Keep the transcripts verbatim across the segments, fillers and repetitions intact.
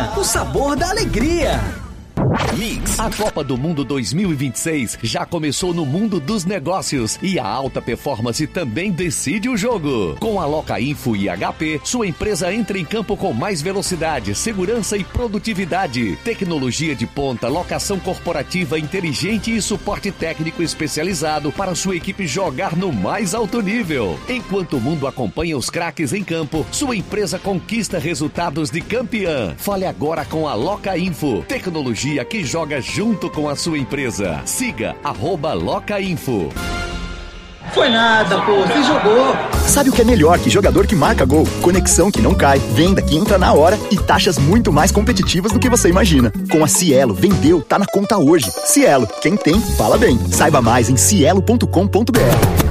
Campinha, o sabor da alegria. Mix. A Copa do Mundo dois mil e vinte e seis já começou no mundo dos negócios e a alta performance também decide o jogo. Com a Locainfo e H P, sua empresa entra em campo com mais velocidade, segurança e produtividade. Tecnologia de ponta, locação corporativa inteligente e suporte técnico especializado para sua equipe jogar no mais alto nível. Enquanto o mundo acompanha os craques em campo, sua empresa conquista resultados de campeã. Fale agora com a Locainfo. Tecnologia que joga junto com a sua empresa. Siga arroba Locainfo. Foi nada, pô, você jogou. Sabe o que é melhor que jogador que marca gol? Conexão que não cai, venda que entra na hora e taxas muito mais competitivas do que você imagina. Com a Cielo, vendeu, tá na conta hoje. Cielo, quem tem, fala bem. Saiba mais em cielo ponto com ponto b r.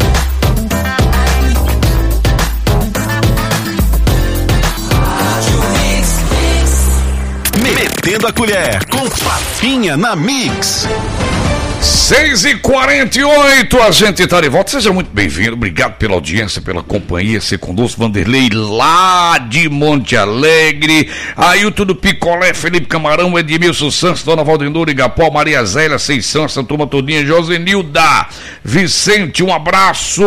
Metendo a colher com Papinha na Mix. seis e quarenta e oito, a gente tá de volta. Seja muito bem-vindo, obrigado pela audiência, pela companhia. Ser conosco, Vanderlei, lá de Monte Alegre, Ailton do Picolé, Felipe Camarão, Edmilson Santos, Dona Valdemiro, Igapó, Maria Zélia, Seição, essa turma todinha, Josenilda, Vicente, um abraço.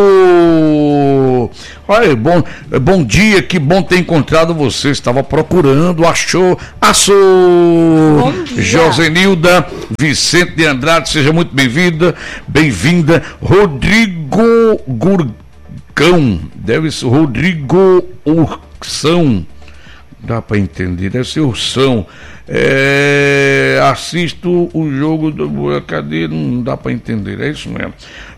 Olha, bom, bom dia, que bom ter encontrado você. Estava procurando, achou, achou. Josenilda, Vicente de Andrade, seja muito bem-vinda, bem-vinda. Rodrigo Gurgão, deve ser Rodrigo Ursão, dá para entender, deve ser Ursão. É, assisto o jogo do. Cadê? Não dá para entender, é isso mesmo.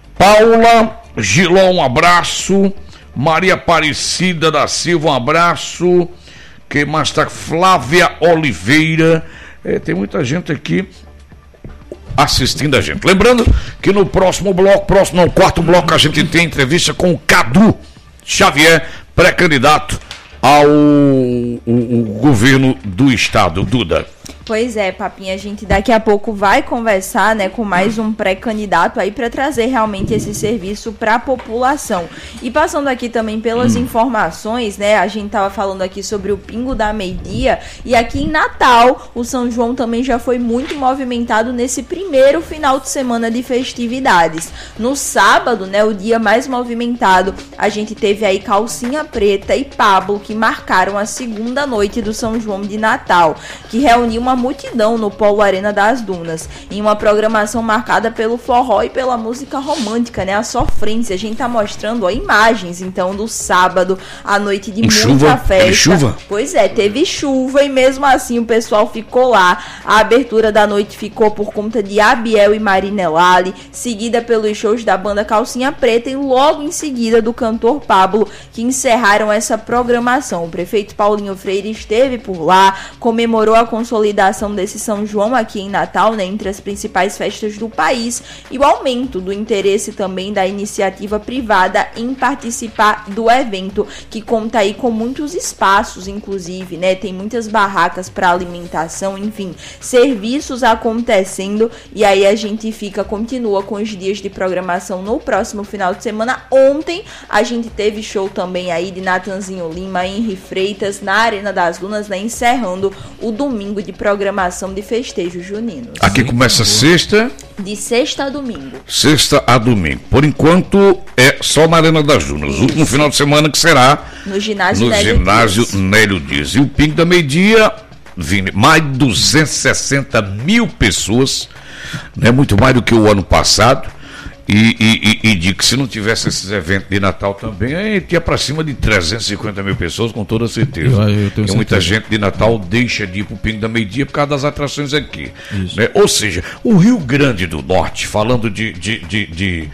Paula Giló, um abraço. Maria Aparecida da Silva, um abraço. Quem mais está? Flávia Oliveira. É, tem muita gente aqui assistindo a gente. Lembrando que no próximo bloco, próximo não, quarto bloco, a gente tem entrevista com o Cadu Xavier, pré-candidato ao o, o governo do estado. Duda. Pois é, Papinha, a gente daqui a pouco vai conversar, né, com mais um pré-candidato aí para trazer realmente esse serviço para a população. E passando aqui também pelas hum. informações, né, a gente tava falando aqui sobre o Pingo da Meio-Dia e aqui em Natal o São João também já foi muito movimentado nesse primeiro final de semana de festividades. No sábado, né, o dia mais movimentado, a gente teve aí Calcinha Preta e Pablo, que marcaram a segunda noite do São João de Natal, que reuniu uma multidão no Polo Arena das Dunas, em uma programação marcada pelo forró e pela música romântica, né, a sofrência. A gente tá mostrando ó, imagens, então, do sábado, à noite de muita chuva, festa. Teve chuva? Pois é, teve chuva e mesmo assim o pessoal ficou lá. A abertura da noite ficou por conta de Abiel e Marinelali, seguida pelos shows da banda Calcinha Preta e logo em seguida do cantor Pablo, que encerraram essa programação. O prefeito Paulinho Freire esteve por lá, comemorou a consolidação desse São João aqui em Natal, né, entre as principais festas do país, e o aumento do interesse também da iniciativa privada em participar do evento, que conta aí com muitos espaços, inclusive, né, tem muitas barracas para alimentação, enfim, serviços acontecendo, e aí a gente fica, continua com os dias de programação no próximo final de semana. Ontem a gente teve show também aí de Natanzinho Lima, Henri Freitas, na Arena das Dunas, né, encerrando o domingo de programação de festejos juninos. Aqui começa sexta. De sexta a domingo. Sexta a domingo. Por enquanto é só na Arena das Dunas. Isso. O último final de semana que será no ginásio, no Nélio, ginásio Dias. Nélio Dias. E o Pingo da Meio-Dia, Vini, mais de duzentas e sessenta mil pessoas, né? Muito mais do que o ano passado. E, e, e, e digo que se não tivesse esses eventos de Natal também, aí tinha para cima de trezentas e cinquenta mil pessoas, com toda certeza. Eu, eu Porque muita gente de Natal deixa de ir para o Pingo da Meio-Dia por causa das atrações aqui. Né? Ou seja, o Rio Grande do Norte, falando de, de, de, de,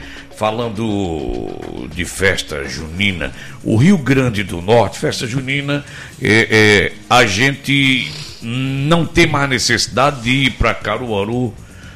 falando de festa junina, o Rio Grande do Norte, festa junina, é, é, a gente não tem mais necessidade de ir para Caruaru,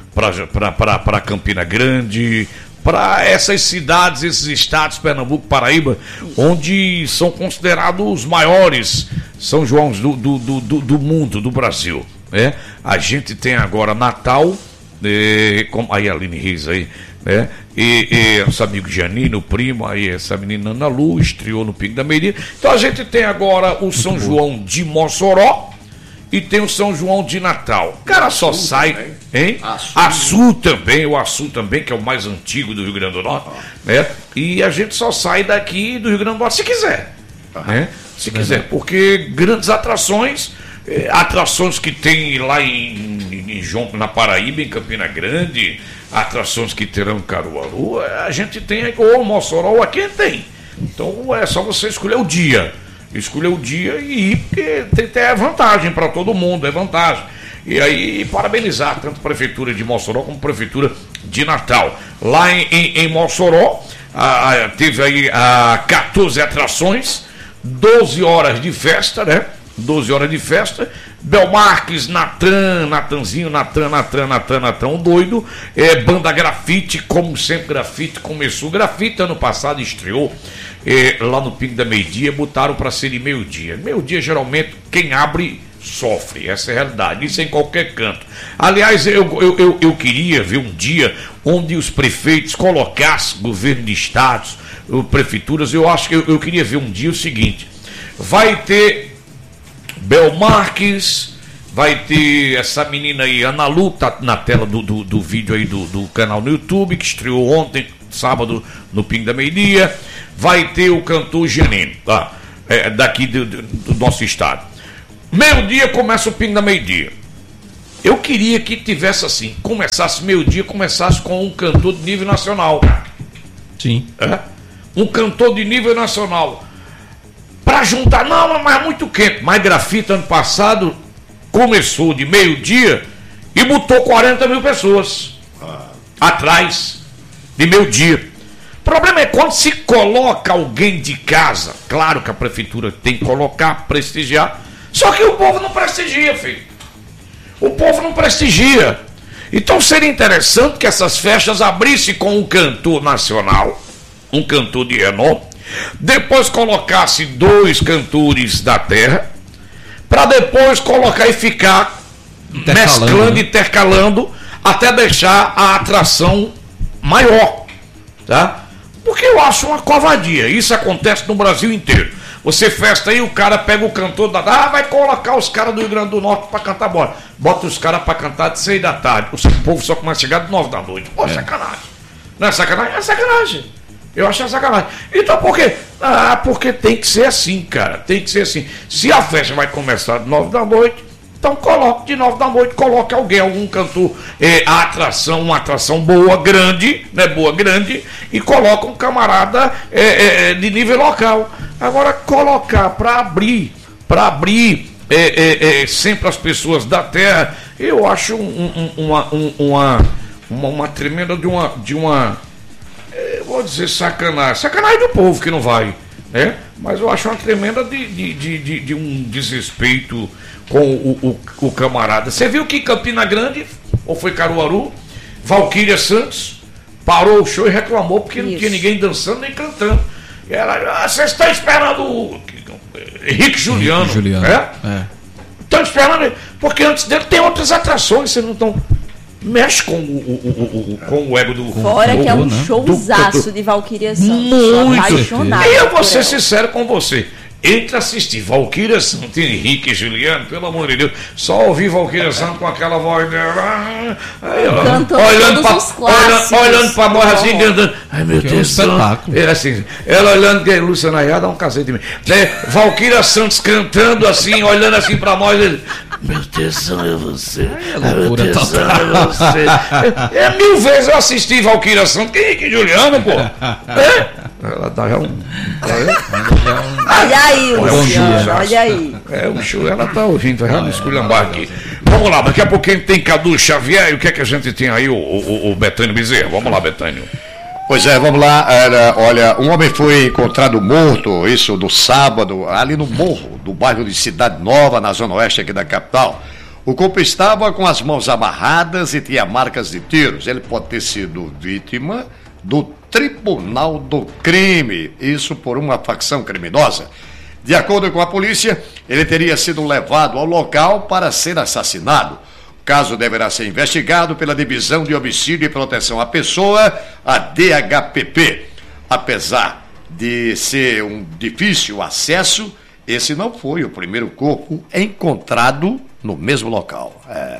para Campina Grande, para essas cidades, esses estados, Pernambuco, Paraíba, onde são considerados os maiores São Joões do, do, do, do mundo, do Brasil. Né? A gente tem agora Natal, é, como aí a Aline Reis aí, né? E, e nosso amigo Janino, o primo, aí essa menina Ana Lu, estreou no Pingo da Meio-Dia. Então a gente tem agora o São João de Mossoró e tem o São João de Natal. O cara só sai, também. hein? Açu. Açu também, o Açu também, que é o mais antigo do Rio Grande do Norte, né? E a gente só sai daqui do Rio Grande do Norte se quiser, né? Se quiser, porque grandes atrações, eh, atrações que tem lá em, em, em João, na Paraíba, em Campina Grande, atrações que terão em Caruaru, a gente tem, ou Mossoró, aqui tem. Então é só você escolher o dia. Escolher o dia e ir, porque tem, tem vantagem para todo mundo, é vantagem. E aí, parabenizar tanto a Prefeitura de Mossoró como a Prefeitura de Natal. Lá em, em, em Mossoró, a, a, teve aí a quatorze atrações, doze horas de festa, né? doze horas de festa. Belmarques, Natan, Natanzinho, Natan, Natan, Natan, Natan, doido. É, banda Grafite, como sempre, Grafite começou. Grafite ano passado estreou é, lá no Pingo da Meio-Dia, botaram para ser de meio-dia. Meio-dia, geralmente, quem abre sofre, essa é a realidade, isso é em qualquer canto. Aliás, eu, eu, eu, eu queria ver um dia onde os prefeitos colocassem governo de estados, prefeituras. Eu acho que eu, eu queria ver um dia o seguinte: vai ter Belmarques, vai ter essa menina aí, Ana Lu, tá na tela do, do, do vídeo aí do, do canal no YouTube, que estreou ontem, sábado, no Pingo da Meio-Dia. Vai ter o cantor Genino, tá? É, daqui do, do, do nosso estado. Meio-dia começa o Pingo da Meio-Dia. Eu queria que tivesse assim, começasse meio-dia, começasse com um cantor de nível nacional. Sim. É? Um cantor de nível nacional. Para juntar, não, mas é muito quente. Mas Grafite ano passado começou de meio-dia e botou quarenta mil pessoas atrás de meio-dia. O problema é quando se coloca alguém de casa. Claro que a prefeitura tem que colocar, prestigiar. Só que o povo não prestigia, filho. O povo não prestigia. Então seria interessante que essas festas abrissem com um cantor nacional, um cantor de renome, depois colocasse dois cantores da terra, para depois colocar e ficar mesclando, né? Intercalando, até deixar a atração maior, tá? Porque eu acho uma covardia. Isso acontece no Brasil inteiro. Você festa aí, o cara pega o cantor da... Ah, vai colocar os caras do Rio Grande do Norte para cantar bola. Bota os caras para cantar de seis da tarde. O povo só começa a chegar de nove da noite. Pô, é sacanagem. Não é sacanagem? É sacanagem. Eu acho que é sacanagem. Então por quê? Ah, porque tem que ser assim, cara. Tem que ser assim. Se a festa vai começar de nove da noite, então coloque de nove da noite, coloque alguém, algum cantor, é, a atração, uma atração boa, grande, né? Boa, grande, e coloca um camarada é, é, de nível local. Agora, colocar para abrir, para abrir é, é, é, sempre as pessoas da terra, eu acho um, um, uma, um, uma, uma, uma tremenda de uma, de uma é, vou dizer sacanagem, sacanagem do povo que não vai, né? Mas eu acho uma tremenda de, de, de, de, de um desrespeito com o, o, o camarada. Você viu que em Campina Grande, ou foi Caruaru, Valquíria Santos parou o show e reclamou porque Isso. não tinha ninguém dançando nem cantando. E ela, ah, vocês estão esperando o Henrique Juliano, Henrique Juliano. É? É. Estão esperando, porque antes dele tem outras atrações, vocês não estão... Mexe com o, o, o, o, com o ego do... Fora do, que é um né? showzaço de Valquíria Santos. Muito. E eu vou ser sincero com você. Entre assistir Valquíria Santos e Henrique Juliano, pelo amor de Deus, só ouvir Valquíria Santos com aquela voz dela, olhando para olhando para nós assim, cantando. Ai meu que Deus, é era assim, ela olhando que Luciana Ayá dá um cacete em mim. Valquíria Santos cantando assim, olhando assim para nós, ele, meu tesão é você, ai, meu tesão é você. É, é mil vezes eu assisti Valquíria Santos que Henrique Juliano, pô. É? Ela dá já um. Olha aí, Luciano, olha aí. É, o show, ela tá ouvindo, vai me esculhambar aqui. Vamos lá, daqui a pouquinho tem Cadu Xavier, e o que é que a gente tem aí, o, o, o Betânio Bezerra? Vamos lá, Betânio. Pois é, vamos lá. Era, olha, um homem foi encontrado morto, isso no sábado, ali no morro, do bairro de Cidade Nova, na zona oeste aqui da capital. O corpo estava com as mãos amarradas e tinha marcas de tiros. Ele pode ter sido vítima do Tribunal do Crime, isso por uma facção criminosa. De acordo com a polícia, ele teria sido levado ao local para ser assassinado. O caso deverá ser investigado pela Divisão de Homicídio e Proteção à Pessoa, a D H P P. Apesar de ser um difícil acesso, esse não foi o primeiro corpo encontrado no mesmo local. É,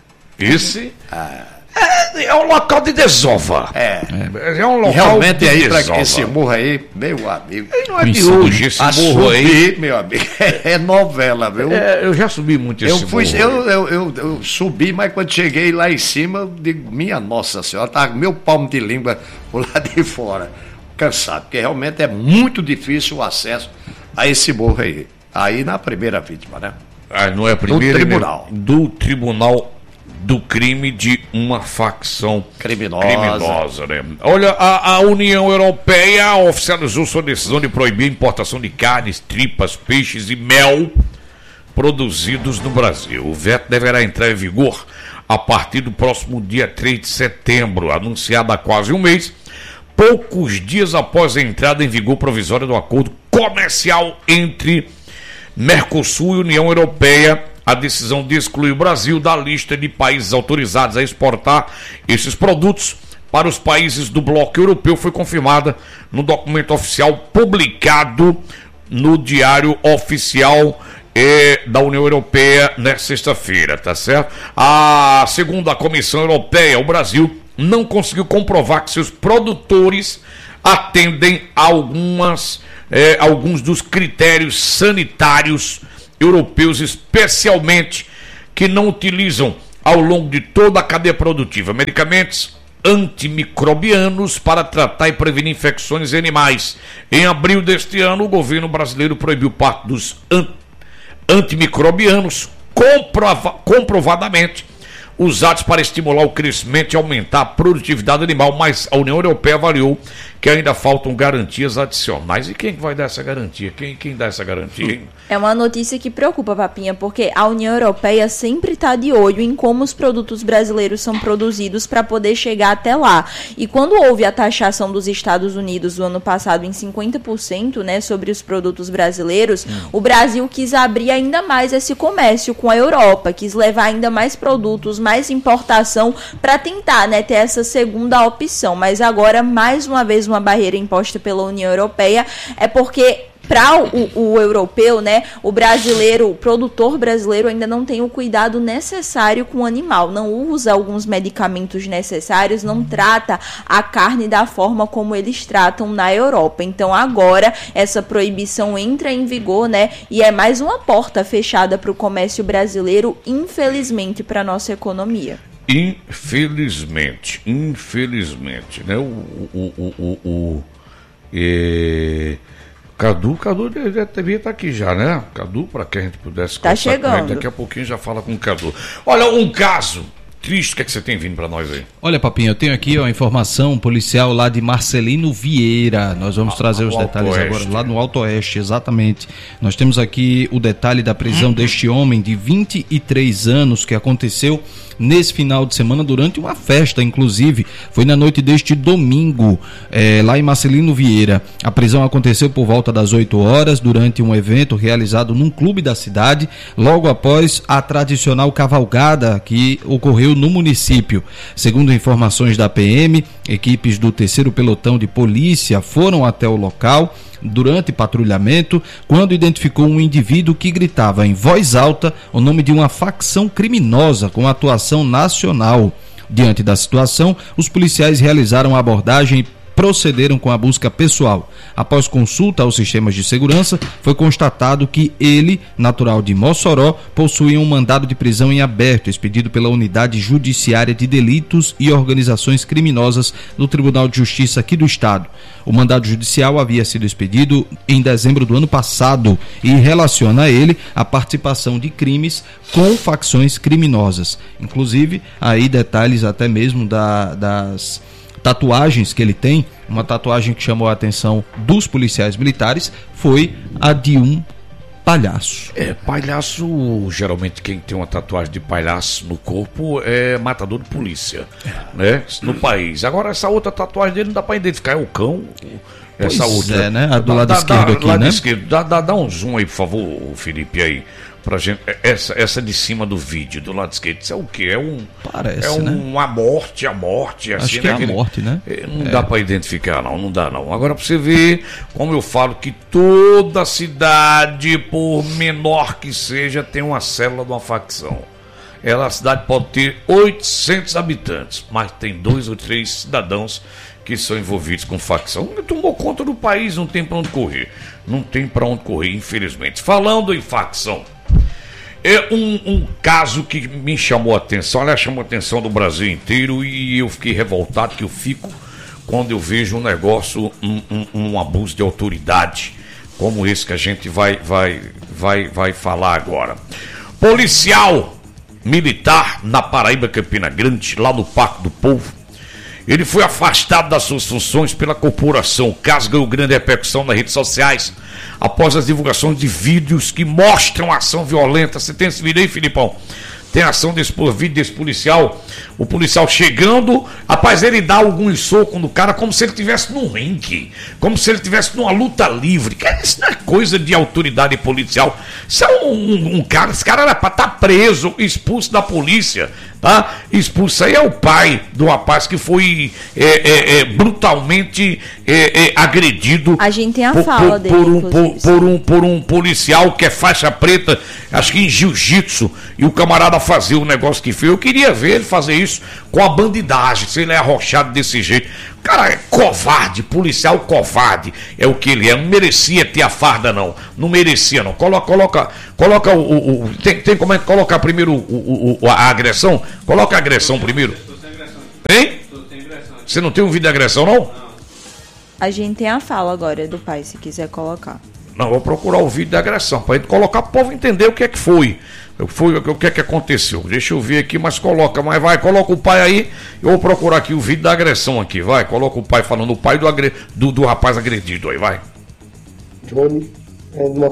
Esse é, é um local de desova. é. É, é um local Realmente de aí, desova. pra esse morro aí, meu amigo. E não é de hoje, esse A morro aí. subir, meu amigo, é novela, viu? É, eu já subi muito esse Eu, fui, morro. eu, eu, eu, eu subi, mas quando cheguei lá em cima, eu digo, minha Nossa Senhora, tá meu palmo de língua por lá de fora, cansado, porque realmente é muito difícil o acesso a esse morro aí. Aí na primeira vítima, né? Ah, não é a primeira, Do tribunal. né? Do tribunal do crime de uma facção Criminosa. criminosa, né? Olha, a, a União Europeia oficializou sua decisão de proibir a importação de carnes, tripas, peixes e mel produzidos no Brasil. O veto deverá entrar em vigor a partir do próximo dia três de setembro, anunciado há quase um mês, poucos dias após a entrada em vigor provisória do acordo comercial entre Mercosul e União Europeia. A decisão de excluir o Brasil da lista de países autorizados a exportar esses produtos para os países do bloco europeu foi confirmada no documento oficial publicado no Diário Oficial eh, da União Europeia nesta sexta-feira, tá certo? A segundo a Comissão Europeia, o Brasil não conseguiu comprovar que seus produtores atendem a algumas, eh, alguns dos critérios sanitários europeus, especialmente que não utilizam ao longo de toda a cadeia produtiva medicamentos antimicrobianos para tratar e prevenir infecções em animais. Em abril deste ano, o governo brasileiro proibiu parte dos an- antimicrobianos comprova- comprovadamente usados para estimular o crescimento e aumentar a produtividade animal, mas a União Europeia avaliou que ainda faltam garantias adicionais. E quem vai dar essa garantia? Quem, quem dá essa garantia, hein? É uma notícia que preocupa, Papinha, porque a União Europeia sempre está de olho em como os produtos brasileiros são produzidos para poder chegar até lá. E quando houve a taxação dos Estados Unidos do ano passado em cinquenta por cento, né, sobre os produtos brasileiros, hum. o Brasil quis abrir ainda mais esse comércio com a Europa, quis levar ainda mais produtos, mais importação para tentar, né, ter essa segunda opção. Mas agora, mais uma vez, uma barreira imposta pela União Europeia é porque para o, o europeu, né, o brasileiro, o produtor brasileiro ainda não tem o cuidado necessário com o animal, não usa alguns medicamentos necessários, não trata a carne da forma como eles tratam na Europa. Então agora essa proibição entra em vigor, né, e é mais uma porta fechada para o comércio brasileiro, infelizmente, para a nossa economia. Infelizmente, infelizmente, né, o... o, o, o, o é... Cadu, Cadu devia estar aqui já, né? Cadu, para que a gente pudesse tá chegando. Daqui a pouquinho já fala com o Cadu. Olha, um caso triste, o que é que você tem vindo para nós aí? Olha, Papinho, eu tenho aqui ó, a informação policial lá de Marcelino Vieira. Nós vamos ah, trazer os detalhes agora, lá no Alto Oeste, exatamente. Nós temos aqui o detalhe da prisão hum. deste homem de vinte e três anos que aconteceu nesse final de semana durante uma festa, inclusive, foi na noite deste domingo, é, lá em Marcelino Vieira. A prisão aconteceu por volta das oito horas, durante um evento realizado num clube da cidade, logo após a tradicional cavalgada que ocorreu no município. Segundo informações da P M, equipes do terceiro pelotão de polícia foram até o local durante patrulhamento, quando identificou um indivíduo que gritava em voz alta o nome de uma facção criminosa com atuação nacional. Diante da situação, os policiais realizaram a abordagem e procederam com a busca pessoal. Após consulta aos sistemas de segurança, foi constatado que ele, natural de Mossoró, possuía um mandado de prisão em aberto, expedido pela Unidade Judiciária de Delitos e Organizações Criminosas do Tribunal de Justiça aqui do Estado. O mandado judicial havia sido expedido em dezembro do ano passado e relaciona a ele a participação de crimes com facções criminosas. Inclusive, aí detalhes até mesmo da, das tatuagens que ele tem. Uma tatuagem que chamou a atenção dos policiais militares foi a de um palhaço. É, palhaço, geralmente quem tem uma tatuagem de palhaço no corpo é matador de polícia, né? No país. Agora essa outra tatuagem dele não dá pra identificar, é o cão. Essa pois outra. É, né? A do dá, lado dá, esquerdo dá, aqui, lado né? Esquerdo. Dá, dá, dá um zoom aí, por favor, Felipe, aí. pra gente. Essa, essa de cima do vídeo, do lado esquerdo, isso é o quê? É um. Parece, é um, né? uma morte, a morte. Assim, Acho que né? é a Aquele, morte, né? Não é. dá pra identificar, não, não dá, não. Agora, pra você ver, como eu falo, que toda cidade, por menor que seja, tem uma célula de uma facção. Ela, a cidade pode ter oitocentos habitantes, mas tem dois ou três cidadãos que são envolvidos com facção. Tomou conta do país, não tem pra onde correr. Não tem pra onde correr, infelizmente. Falando em facção, é um, um caso que me chamou a atenção, aliás, chamou a atenção do Brasil inteiro, e eu fiquei revoltado, que eu fico quando eu vejo um negócio, um, um, um abuso de autoridade, como esse que a gente vai, vai, vai, vai falar agora. Policial militar na Paraíba, Campina Grande, lá no Parque do Povo, ele foi afastado das suas funções pela corporação. O caso ganhou grande repercussão nas redes sociais após as divulgações de vídeos que mostram ação violenta. Você tem esse vídeo aí, Filipão? Tem ação desse vídeo desse policial, o policial chegando, rapaz, ele dá alguns socos no cara como se ele estivesse num ringue, como se ele estivesse numa luta livre. Isso não é coisa de autoridade policial. Isso é um, um, um cara, esse cara era pra estar preso, expulso da polícia, tá? Expulso. Aí é o pai do rapaz que foi é, é, é, brutalmente é, é, agredido. A gente tem a por, fala por, dele, por um, por, por, um, por um policial que é faixa preta, acho que em jiu-jitsu, e o camarada fazer o negócio que fez. Eu queria ver ele fazer isso com a bandidagem, se ele é arrochado desse jeito. O cara é covarde, policial covarde, é o que ele é. Não merecia ter a farda, não. Não merecia, não. Coloca, coloca, coloca o. o, o tem, tem como é que colocar primeiro o, o, a agressão? Coloca a agressão primeiro. Hein? Você não tem um vídeo de agressão, não? A gente tem a fala agora do pai, se quiser colocar. Não, vou procurar o vídeo da agressão, para gente colocar para o povo entender o que é que foi. Foi o que é que aconteceu. Deixa eu ver aqui, mas coloca, mas vai, coloca o pai aí. Eu vou procurar aqui o vídeo da agressão aqui, vai. Coloca o pai falando, o pai do, agre, do, do rapaz agredido aí, vai. Johnny, é numa...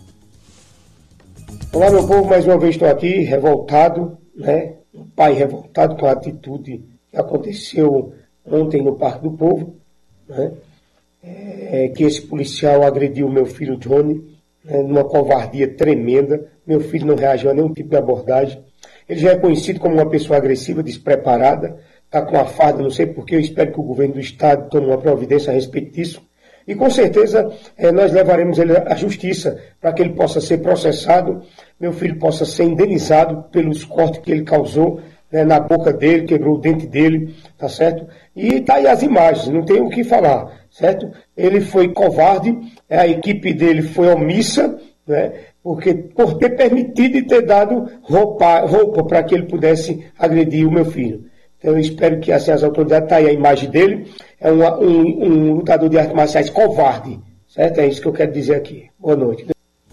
Olá, meu povo, mais uma vez estou aqui, revoltado, né? O pai revoltado com a atitude que aconteceu ontem no Parque do Povo, né? É, que esse policial agrediu meu filho Johnny, né, numa covardia tremenda. Meu filho não reagiu a nenhum tipo de abordagem. Ele já é conhecido como uma pessoa agressiva, despreparada, está com a farda, não sei porquê. Eu espero que o governo do estado tome uma providência a respeito disso. E com certeza é, nós levaremos ele à justiça para que ele possa ser processado, meu filho possa ser indenizado pelos cortes que ele causou, né, na boca dele, quebrou o dente dele, tá certo? E tá aí as imagens, não tem o que falar, certo? Ele foi covarde, a equipe dele foi omissa, né? Porque por ter permitido e ter dado roupa, roupa para que ele pudesse agredir o meu filho. Então eu espero que assim as autoridades, tá aí a imagem dele, é uma, um, um lutador de artes marciais covarde, certo? É isso que eu quero dizer aqui. Boa noite.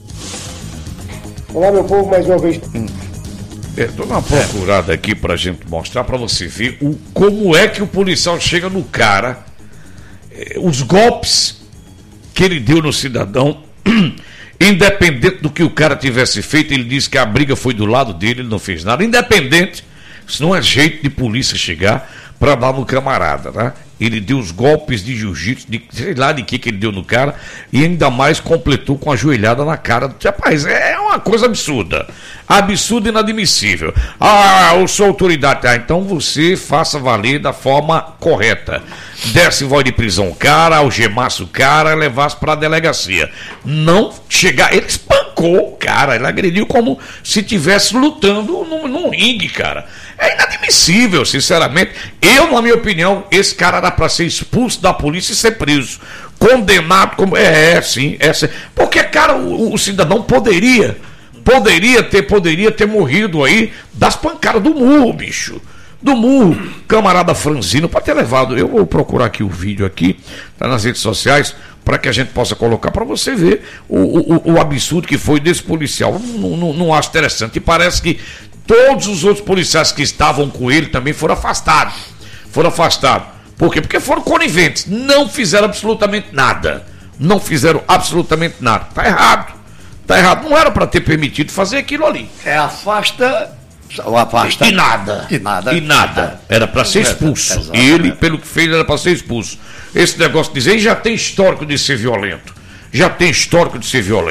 Olá, meu povo, mais uma vez. Estou na procurada aqui para a gente mostrar para você ver o, como é que o policial chega no cara, eh, os golpes que ele deu no cidadão, independente do que o cara tivesse feito. Ele disse que a briga foi do lado dele, ele não fez nada, independente, isso não é jeito de polícia chegar para dar no camarada, né? Ele deu os golpes de jiu-jitsu, de sei lá de que que ele deu no cara, e ainda mais completou com a joelhada na cara. Rapaz, é uma coisa absurda. Absurda e inadmissível. Ah, eu sou autoridade. Ah, então você faça valer da forma correta. Desse voz de prisão o cara, algemasse o cara, levasse para a delegacia. Não chegar... Ele espancou o cara, ele agrediu como se estivesse lutando num, num ringue, cara. É inadmissível, sinceramente. Eu, na minha opinião, esse cara era para ser expulso da polícia e ser preso. Condenado como... É, é sim, é sim. Porque, cara, o, o cidadão poderia, poderia ter, poderia ter morrido aí das pancadas do murro, bicho. Do murro. Camarada franzino, para ter levado... Eu vou procurar aqui o vídeo aqui, tá nas redes sociais, para que a gente possa colocar para você ver o, o, o absurdo que foi desse policial. Não, não, não acho interessante. E parece que todos os outros policiais que estavam com ele também foram afastados. Foram afastados. Por quê? Porque foram coniventes. Não fizeram absolutamente nada. Não fizeram absolutamente nada. Tá errado. Tá errado. Não era para ter permitido fazer aquilo ali. É afasta... Ou afasta... E nada. E nada. E nada. Era para ser expulso. Exatamente. Ele, pelo que fez, era para ser expulso. Esse negócio de dizer, ele já tem histórico de ser violento. Já tem histórico de ser violento.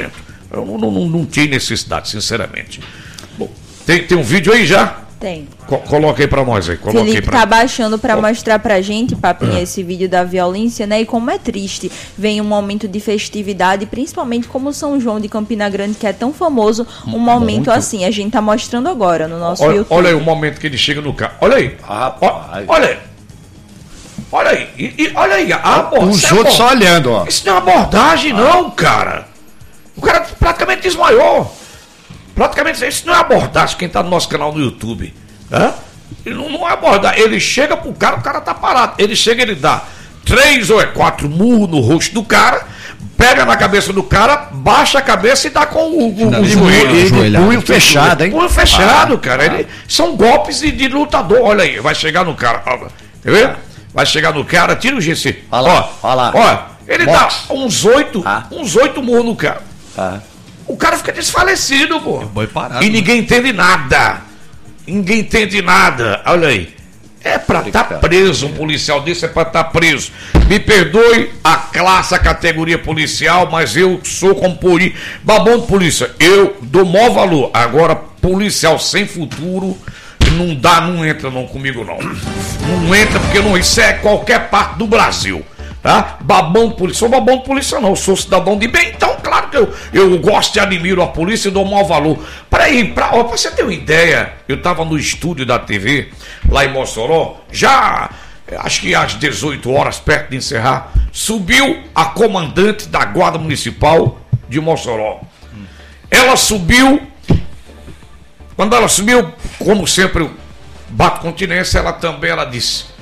Eu não, não, não tinha necessidade, sinceramente. Bom, tem, tem um vídeo aí já? Tem. Co coloca aí pra nós aí. Coloca Felipe aí pra... tá baixando pra oh. mostrar pra gente, Papinha, esse vídeo da violência, né? E como é triste. Vem um momento de festividade, principalmente como São João de Campina Grande, que é tão famoso, um momento Muito. assim. A gente tá mostrando agora no nosso olha, YouTube. Olha aí o momento que ele chega no carro. Olha aí. Rapaz. Olha aí. Olha aí. E, e, olha aí. Ah, Os outros só olhando, ó. Isso não é abordagem, ah. não, cara. O cara praticamente desmaiou. Praticamente, isso não é abordagem, quem tá no nosso canal no YouTube. Né? Ele não, não é abordagem. Ele chega pro cara, o cara tá parado. Ele chega, ele dá três ou é quatro murros no rosto do cara, pega na cabeça do cara, baixa a cabeça e dá com o, o, não, o joelho. Punho fechado, hein? Punho fechado, ah, cara. Ah. Ele, são golpes de, de lutador. Olha aí, vai chegar no cara. Tá vendo? Ah. Vai chegar no cara, tira o G C. Olha lá, ó, olha lá. Ó, ele Box. dá uns oito, ah. uns oito murros no cara. Ah. O cara fica desfalecido, pô. Boi parado, e ninguém entende nada. Ninguém entende nada. Olha aí. É pra estar tá preso um policial desse, é pra estar tá preso. Me perdoe a classe, a categoria policial, mas eu sou como poli... babão de polícia. Eu dou maior valor. Agora, policial sem futuro, não dá, não entra não comigo não. Não entra porque não, isso é qualquer parte do Brasil. Tá? Babão de polícia. Sou babão de polícia não, sou cidadão de bem, então claro que eu, eu gosto e admiro a polícia e dou o maior valor. Peraí, pra, ó, pra você ter uma ideia, eu tava no estúdio da T V, lá em Mossoró, já, acho que às dezoito horas, perto de encerrar, subiu a comandante da Guarda Municipal de Mossoró. Ela subiu, quando ela subiu, como sempre eu bato continência, ela também, ela disse...